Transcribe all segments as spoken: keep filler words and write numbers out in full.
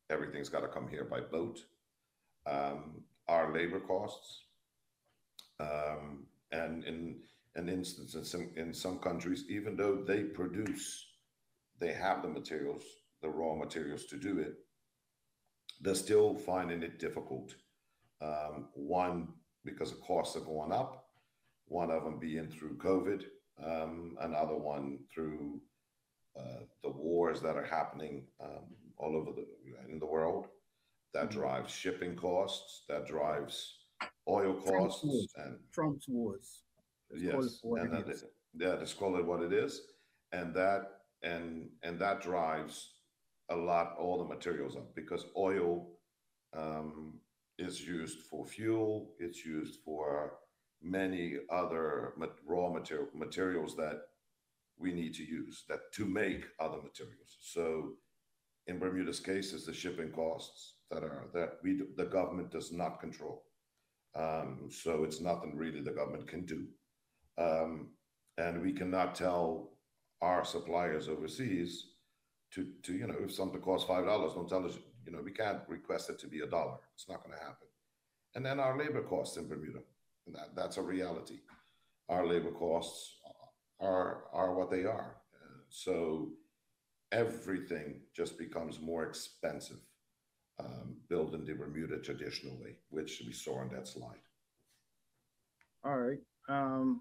Everything's got to come here by boat. Um, our labor costs, um, and in an instance, in some, in some countries, even though they produce, they have the materials, the raw materials to do it, they're still finding it difficult. Um, one, because the costs are going up, one of them being through COVID, um, another one through uh, the wars that are happening um, all over the in the world. That Mhm. drives shipping costs. That drives oil Trump's costs, wars. and Trump's wars. Let's call it yes, for what and it that, is. yeah, let's call it what it is, and that and and that drives a lot all the materials up because oil um, is used for fuel. It's used for many other raw material materials that we need to use that to make other materials. So in Bermuda's case, it's the shipping costs that are that we do, the government does not control. Um, so it's nothing really the government can do, um, and we cannot tell our suppliers overseas to to you know if something costs five dollars, don't tell us you know we can't request it to be a dollar. It's not going to happen. And then our labor costs in Bermuda, that, that's a reality. Our labor costs are are what they are. Uh, so everything just becomes more expensive um, built in the Bermuda traditional way, which we saw on that slide. All right. Um,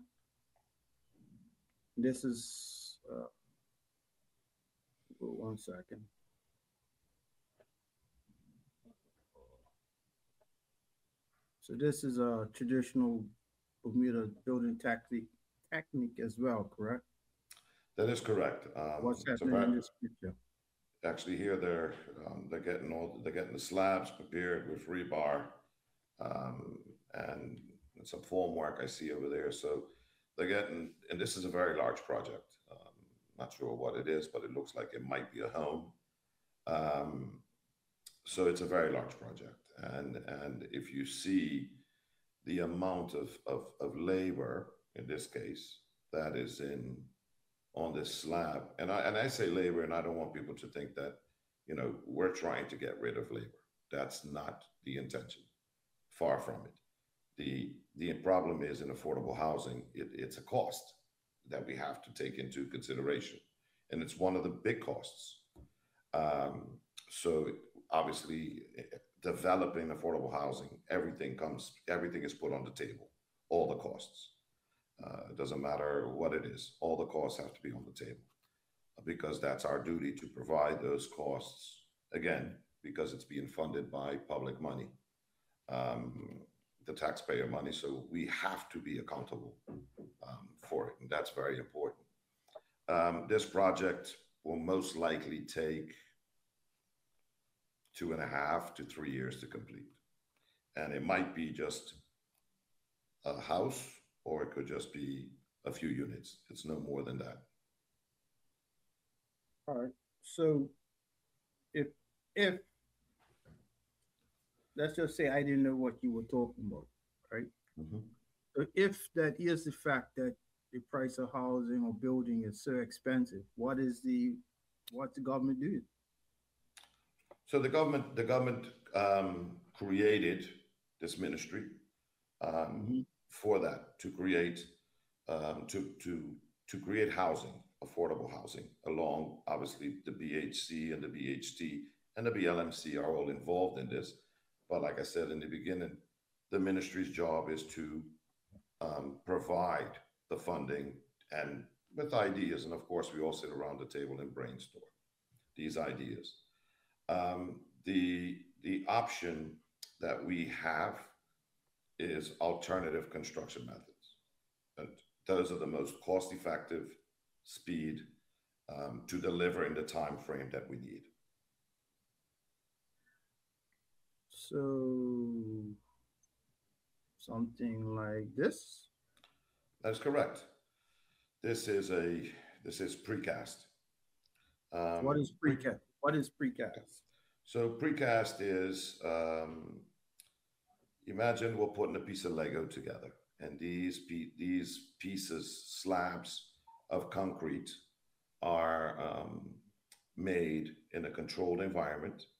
this is uh, one second. So this is a traditional Bermuda building technique technique as well, correct? That is correct. Um, What's it's a happening very in this picture? actually here they're um, they're getting all they're getting the slabs prepared with rebar, um, and some formwork I see over there. So they're getting, and this is a very large project. Um, not sure what it is, but it looks like it might be a home. Um, so it's a very large project, and and if you see the amount of, of, of labor in this case that is in on this slab, and I and I say labor, and I don't want people to think that you know we're trying to get rid of labor. That's not the intention. Far from it. The the problem is in affordable housing, it, it's a cost that we have to take into consideration, and it's one of the big costs. Um, so obviously, developing affordable housing, everything comes, everything is put on the table, all the costs. Uh, it doesn't matter what it is, all the costs have to be on the table because that's our duty to provide those costs again because it's being funded by public money, um, the taxpayer money. So we have to be accountable um, for it, and that's very important. Um, this project will most likely take two and a half to three years to complete. And it might be just a house or it could just be a few units. It's no more than that. All right. So if if let's just say I didn't know what you were talking about, right? Mhm. So if that is the fact that the price of housing or building is so expensive, what is the what the government do? So the government, the government um, created this ministry um, Mm-hmm. for that to create um, to to to create housing, affordable housing, along obviously the B H C and the B H T and the B L M C are all involved in this. But like I said in the beginning, the ministry's job is to um, provide the funding and with ideas, and of course we all sit around the table and brainstorm these ideas. Um, the the option that we have is alternative construction methods. And those are the most cost effective, speed um, to deliver in the time frame that we need. So something like this. That is correct. This is a this is precast. What Um, is pre, precast? What is precast? so precast is um, imagine we're putting a piece of Lego together, and these these pieces slabs of concrete are um, made in a controlled environment